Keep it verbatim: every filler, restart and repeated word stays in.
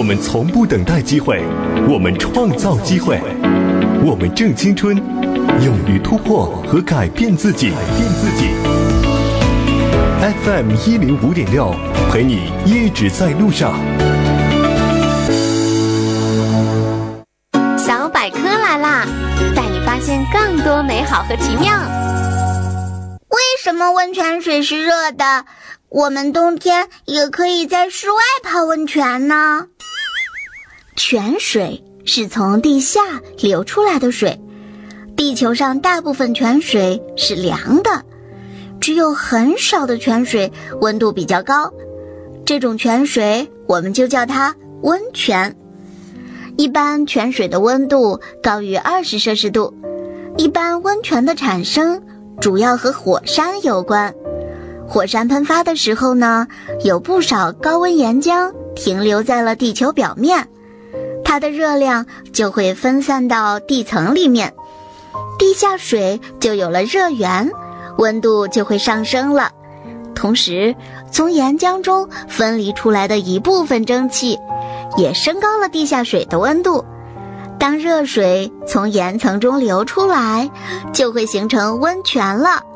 我们从不等待机会，我们创造机会，我们正青春，勇于突破和改变自己。改变自己。F M 一零五点六，陪你一直在路上。 小百科来啦，带你发现更多美好和奇妙。 为什么温泉水是热的？我们冬天也可以在室外泡温泉呢？泉水是从地下流出来的水，地球上大部分泉水是凉的，只有很少的泉水温度比较高，这种泉水我们就叫它温泉。一般泉水的温度高于二十摄氏度，一般温泉的产生主要和火山有关。火山喷发的时候呢，有不少高温岩浆停留在了地球表面，它的热量就会分散到地层里面，地下水就有了热源，温度就会上升了。同时，从岩浆中分离出来的一部分蒸汽也升高了地下水的温度。当热水从岩层中流出来，就会形成温泉了。